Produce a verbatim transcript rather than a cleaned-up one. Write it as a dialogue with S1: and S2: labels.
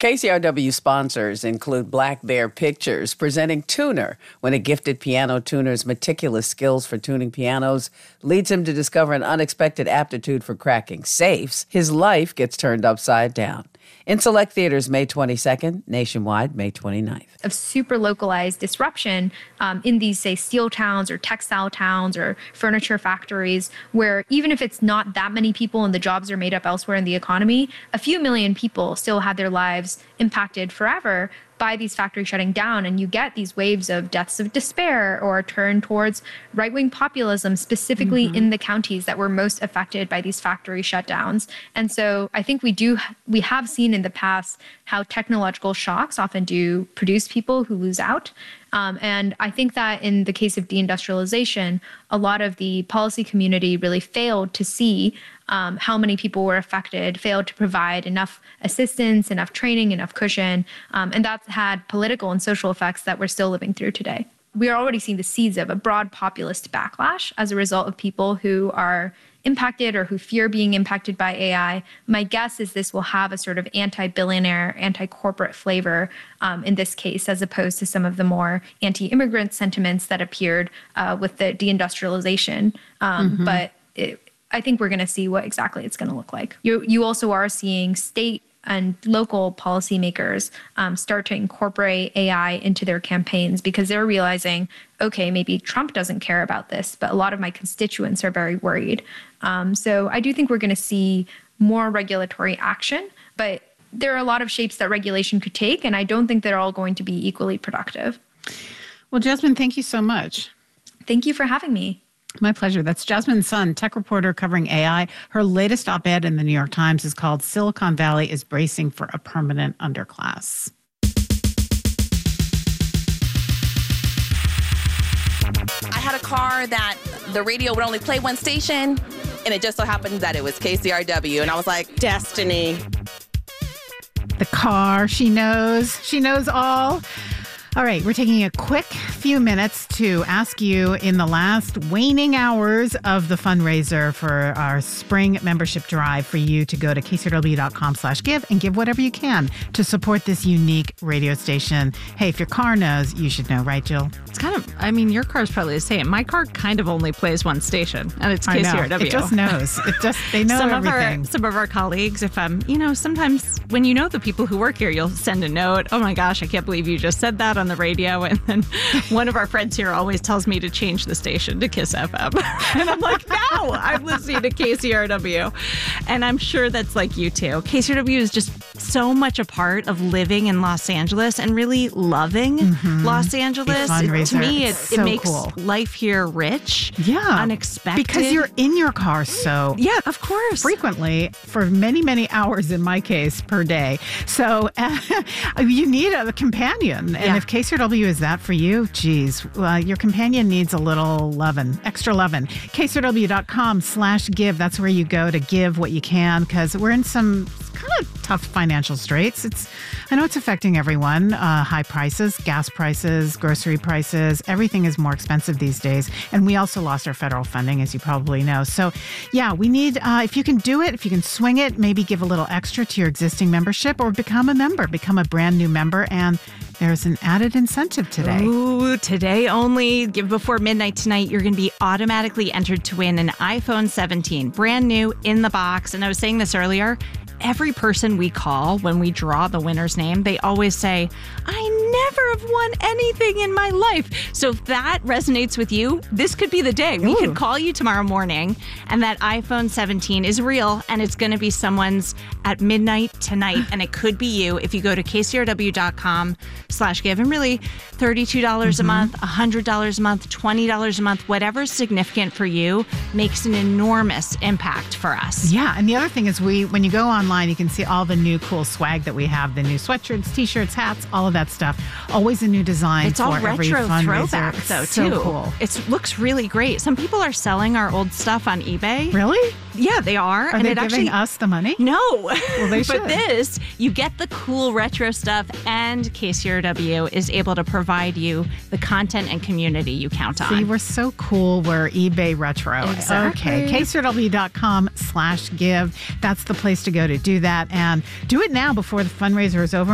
S1: K C R W sponsors include Black Bear Pictures, presenting Tuner, when a gifted piano tuner's meticulous skills for tuning pianos leads him to discover an unexpected aptitude for cracking safes. His life gets turned upside down. In select theaters May twenty-second, nationwide May twenty-ninth.
S2: Of super localized disruption um, in these, say, steel towns or textile towns or furniture factories, where even if it's not that many people and the jobs are made up elsewhere in the economy, a few million people still had their lives impacted forever by these factories shutting down, and you get these waves of deaths of despair or a turn towards right-wing populism, specifically mm-hmm. in the counties that were most affected by these factory shutdowns. And so I think we do, we have seen in the past how technological shocks often do produce people who lose out. Um, and I think that in the case of deindustrialization, a lot of the policy community really failed to see um, how many people were affected, failed to provide enough assistance, enough training, enough cushion. Um, and that's had political and social effects that we're still living through today. We are already seeing the seeds of a broad populist backlash as a result of people who are impacted or who fear being impacted by A I. My guess is this will have a sort of anti-billionaire, anti-corporate flavor um, in this case, as opposed to some of the more anti-immigrant sentiments that appeared uh, with the deindustrialization. Um, mm-hmm. But it, I think we're going to see what exactly it's going to look like. You, you also are seeing state and local policymakers um, start to incorporate A I into their campaigns because they're realizing, okay, maybe Trump doesn't care about this, but a lot of my constituents are very worried. Um, so I do think we're going to see more regulatory action, but there are a lot of shapes that regulation could take, and I don't think they're all going to be equally productive.
S3: Well, Jasmine, thank you so much.
S2: Thank you for having me.
S3: My pleasure. That's Jasmine Sun, tech reporter covering A I. Her latest op-ed in the New York Times is called Silicon Valley is Bracing for a Permanent Underclass.
S4: I had a car that the radio would only play one station, and it just so happened that it was K C R W. And I was like, destiny.
S3: The car, she knows. She knows all. All right, we're taking a quick few minutes to ask you in the last waning hours of the fundraiser for our spring membership drive for you to go to k c r w dot com slash give and give whatever you can to support this unique radio station. Hey, if your car knows, you should know, right, Jill?
S5: It's kind of, I mean, your car's probably the same. My car kind of only plays one station, and it's K C R W.
S3: It just knows. It just, they know
S5: some
S3: everything.
S5: Of our, some of our colleagues, if I'm, you know, sometimes when you know the people who work here, you'll send a note. Oh my gosh, I can't believe you just said that on the radio. And then one of our friends here always tells me to change the station to Kiss F M. And I'm like, no, I'm listening to K C R W. And I'm sure that's like you too. K C R W is just so much a part of living in Los Angeles and really loving mm-hmm. Los Angeles. It, to me, it,
S3: so
S5: it makes
S3: cool.
S5: life here rich,
S3: yeah,
S5: unexpected.
S3: Because you're in your car so
S5: yeah, of course,
S3: frequently for many, many hours in my case per day. So uh, you need a companion. And
S5: yeah.
S3: if K C R W is that for you, geez, uh, your companion needs a little lovin', extra lovin'. k c r w dot com slash give. That's where you go to give what you can, because we're in some kind of tough financial straits. It's, I know it's affecting everyone. Uh, high prices, gas prices, grocery prices, everything is more expensive these days. And we also lost our federal funding, as you probably know. So yeah, we need, uh, if you can do it, if you can swing it, maybe give a little extra to your existing membership or become a member, become a brand new member. And there's an added incentive today.
S5: Ooh, today only. Give before midnight tonight. You're going to be automatically entered to win an iPhone seventeen, brand new in the box. And I was saying this earlier. Every person we call when we draw the winner's name, they always say, I never have won anything in my life. So if that resonates with you, this could be the day. We
S3: Ooh.
S5: could call you tomorrow morning and that iPhone seventeen is real and it's going to be someone's at midnight tonight. And it could be you if you go to k c r w dot com slash give. And really thirty-two dollars mm-hmm. a month, one hundred dollars a month, twenty dollars a month, whatever's significant for you makes an enormous impact for us.
S3: Yeah. And the other thing is we, when you go online, you can see all the new cool swag that we have, the new sweatshirts, t-shirts, hats, all of that stuff. Always a new design.
S5: It's
S3: for
S5: all
S3: every
S5: retro
S3: fundraiser.
S5: throwback though,
S3: so
S5: too.
S3: Cool.
S5: It looks really great. Some people are selling our old stuff on eBay.
S3: Really?
S5: Yeah, they are.
S3: Are
S5: and
S3: they
S5: it
S3: giving
S5: actually,
S3: us the money?
S5: No.
S3: Well, they should.
S5: But this, you get the cool retro stuff, and K C R W is able to provide you the content and community you count on.
S3: See, we're so cool. We're eBay retro.
S5: Exactly.
S3: Okay. k c r w dot com slash give. That's the place to go to do that. And do it now before the fundraiser is over.